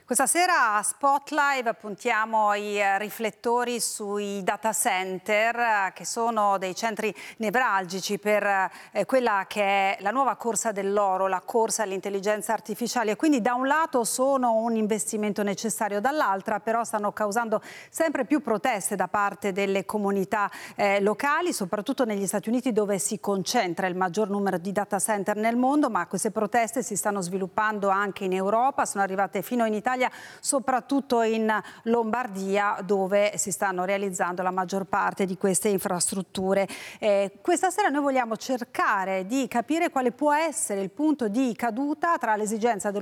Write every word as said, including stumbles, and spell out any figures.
Questa sera a Spotlive puntiamo i riflettori sui data center, che sono dei centri nevralgici per eh, quella che è la nuova corsa dell'oro, la corsa all'intelligenza artificiale. Quindi da un lato sono un investimento necessario, dall'altra però stanno causando sempre più proteste da parte delle comunità eh, locali, soprattutto negli Stati Uniti, dove si concentra il maggior numero di data center nel mondo, ma queste proteste si stanno sviluppando anche in Europa, sono arrivate fino in Italia, soprattutto in Lombardia, dove si stanno realizzando la maggior parte di queste infrastrutture. Eh, questa sera noi vogliamo cercare di capire quale può essere il punto di caduta tra l'esigenza